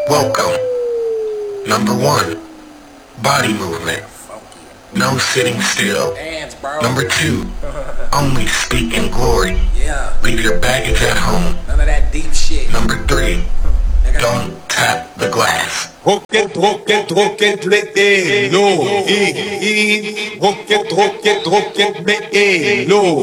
Welcome. Number 1, body movement. No sitting still. Number 2, only speak in glory. Leave your baggage at home. None of that deep shit. Number 3, don't tap the glass. Rocket,